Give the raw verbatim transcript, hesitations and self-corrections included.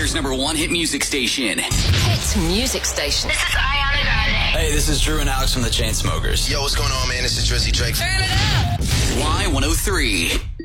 Pioneer's number one hit music station. Hit music station. This is Ariana Grande. Hey, this is Drew and Alex from the Chainsmokers. Yo, what's going on, man? This is Drizzy Drake. Turn it up. Y one oh three.